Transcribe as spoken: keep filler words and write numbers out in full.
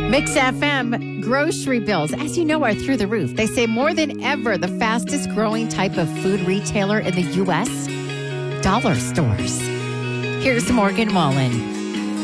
Mix F M grocery bills, as you know, are through the roof. They say more than ever, the fastest growing type of food retailer in the U S, dollar stores. Here's Morgan Wallen.